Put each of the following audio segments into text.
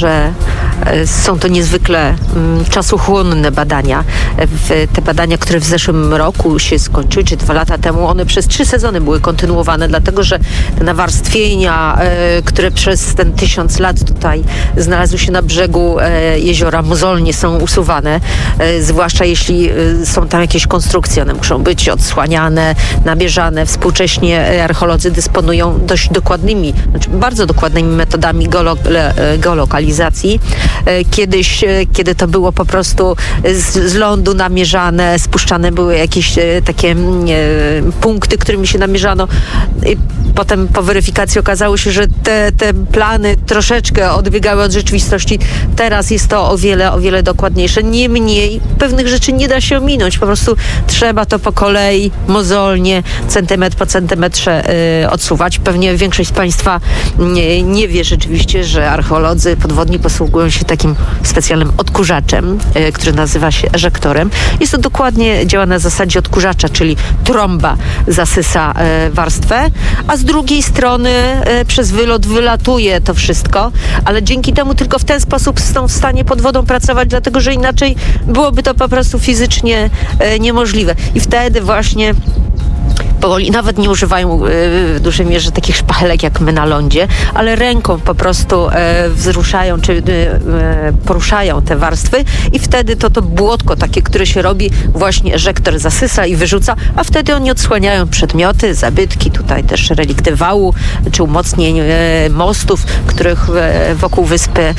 że są to niezwykle czasochłonne badania. Te badania, które w zeszłym roku się skończyły, czy 2 lata temu, one przez 3 sezony były kontynuowane, dlatego że te nawarstwienia, które przez ten 1000 lat tutaj znalazły się na brzegu jeziora, mozolnie są usuwane, zwłaszcza jeśli są tam jakieś konstrukcje, one muszą być odsłaniane, namierzane. Współcześnie archeolodzy dysponują dość dokładnymi, bardzo dokładnymi metodami geolokalizacji. Kiedyś, kiedy to było po prostu z lądu namierzane, spuszczane były jakieś takie punkty, którymi się namierzano. I potem po weryfikacji okazało się, że te plany troszeczkę odbiegały od rzeczywistości. Teraz jest to o wiele dokładniejsze. Niemniej pewnych rzeczy nie da się ominąć. Po prostu trzeba to po kolei, mozolnie, centymetr po centymetrze odsuwać. Pewnie większość z Państwa nie wie rzeczywiście, że archeolodzy podwodni posługują się takim specjalnym odkurzaczem, który nazywa się eżektorem. Jest to dokładnie, działa na zasadzie odkurzacza, czyli trąba zasysa warstwę, a z drugiej strony przez wylot wylatuje to wszystko, ale dzięki temu tylko w ten sposób są w stanie pod wodą pracować, dlatego że inaczej byłoby to po prostu fizycznie niemożliwe. I wtedy właśnie powoli, nawet nie używają w dużej mierze takich szpachelek jak my na lądzie, ale ręką po prostu wzruszają czy poruszają te warstwy i wtedy to błotko takie, które się robi, właśnie eżektor zasysa i wyrzuca, a wtedy oni odsłaniają przedmioty, zabytki, tutaj też relikty wału czy umocnień mostów, których wokół wyspy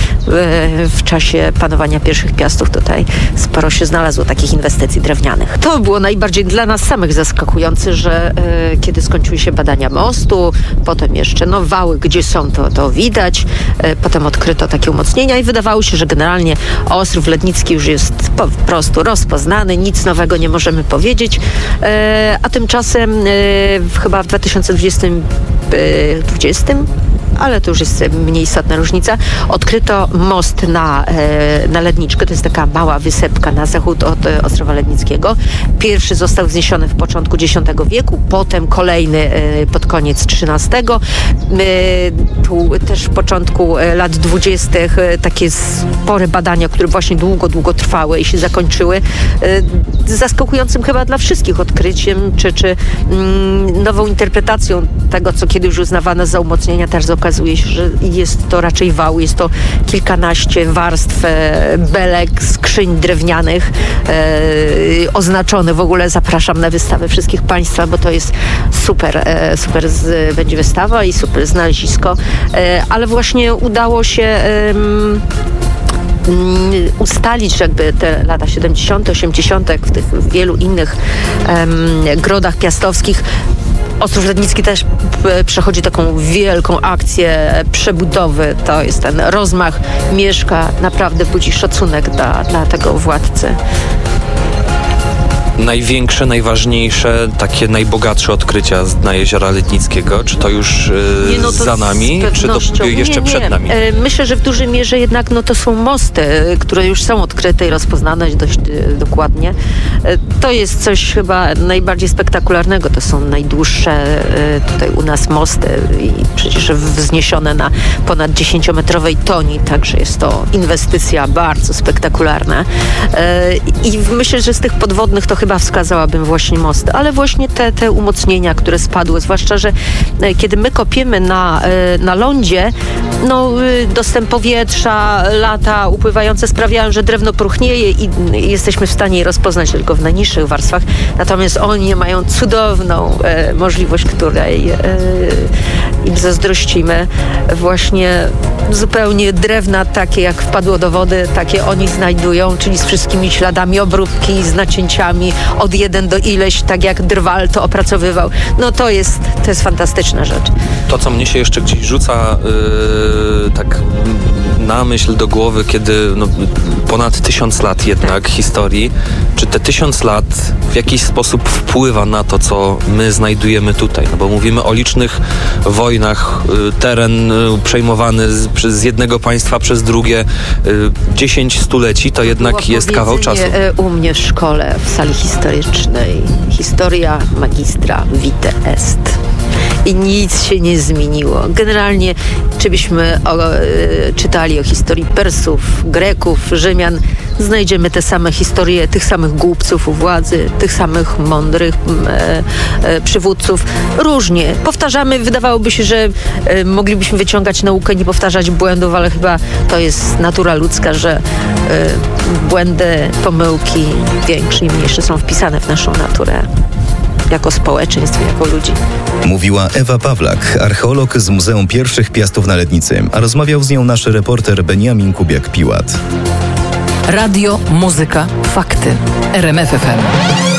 w czasie panowania pierwszych piastów tutaj sporo się znalazło takich inwestycji drewnianych. To było najbardziej dla nas samych zaskakujące, że kiedy skończyły się badania mostu, potem jeszcze wały, gdzie są, to widać. Potem odkryto takie umocnienia i wydawało się, że generalnie Ostrów Lednicki już jest po prostu rozpoznany, nic nowego nie możemy powiedzieć. A tymczasem chyba w 2020, ale to już jest mniej istotna różnica, odkryto most na Ledniczkę. To jest taka mała wysepka na zachód od Ostrowa Lednickiego. Pierwszy został wzniesiony w początku X wieku, potem kolejny pod koniec XIII. Tu też w początku lat 20. takie spore badania, które właśnie długo trwały i się zakończyły. Zaskakującym chyba dla wszystkich odkryciem, czy nową interpretacją tego, co kiedyś uznawano za umocnienia, też okazuje się, że jest to raczej wał, jest to kilkanaście warstw belek, skrzyń drewnianych, oznaczone w ogóle. Zapraszam na wystawę wszystkich Państwa, bo to jest super będzie wystawa i super znalezisko, ale właśnie udało się ustalić jakby te lata 70., 80. w tych wielu innych grodach piastowskich. Ostrów Lednicki też przechodzi taką wielką akcję przebudowy. To jest ten rozmach mieszka, naprawdę budzi szacunek dla tego władcy. Największe, najważniejsze, takie najbogatsze odkrycia z dna Jeziora Lednickiego? Czy to już za nami, czy to jeszcze przed nami? Myślę, że w dużej mierze jednak to są mosty, które już są odkryte i rozpoznane dość dokładnie. To jest coś chyba najbardziej spektakularnego. To są najdłuższe tutaj u nas mosty i przecież wzniesione na ponad 10-metrowej toni, także jest to inwestycja bardzo spektakularna. I myślę, że z tych podwodnych to chyba wskazałabym właśnie mosty, ale właśnie te umocnienia, które spadły, zwłaszcza, że kiedy my kopiemy na lądzie, dostęp powietrza, lata upływające sprawiają, że drewno próchnieje i jesteśmy w stanie je rozpoznać tylko w najniższych warstwach. Natomiast oni mają cudowną możliwość, której im zazdrościmy. Właśnie zupełnie drewna takie, jak wpadło do wody, takie oni znajdują, czyli z wszystkimi śladami obróbki, z nacięciami od 1 do ileś, tak jak Drwal to opracowywał. To jest fantastyczna rzecz. To, co mnie się jeszcze gdzieś rzuca tak na myśl do głowy, kiedy ponad 1000 lat jednak historii, czy te 1000 lat w jakiś sposób wpływa na to, co my znajdujemy tutaj? Bo mówimy o licznych wojnach, teren przejmowany z jednego państwa przez drugie, 10 stuleci, to jednak jest kawał czasu. U mnie w szkole, w sali historycznej, historia magistra vitae est. i nic się nie zmieniło. Generalnie, czy byśmy czytali o historii Persów, Greków, Rzymian, znajdziemy te same historie tych samych głupców u władzy, tych samych mądrych przywódców. Różnie. Powtarzamy, wydawałoby się, że moglibyśmy wyciągać naukę, nie powtarzać błędów, ale chyba to jest natura ludzka, że błędy, pomyłki większe i mniejsze są wpisane w naszą naturę jako społeczeństwo, jako ludzi. Mówiła Ewa Pawlak, archeolog z Muzeum Pierwszych Piastów na Lednicy, a rozmawiał z nią nasz reporter Beniamin Kubiak-Piłat. Radio, muzyka, fakty. RMF FM.